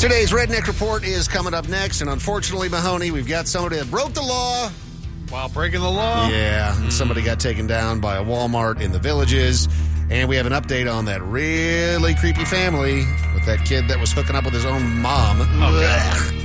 Today's Redneck Report is coming up next, and unfortunately, Mahoney, we've got somebody that broke the law. While breaking the law? Yeah, somebody got taken down by a Walmart in the Villages, and we have an update on that really creepy family with that kid that was hooking up with his own mom. Okay.